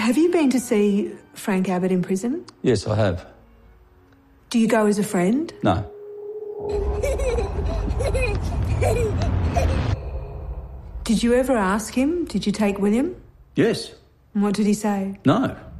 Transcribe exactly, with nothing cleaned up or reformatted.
Have you been to see Frank Abbott in prison? Yes, I have. Do you go as a friend? No. Did you ever ask him, did you take William? Yes. And what did he say? No.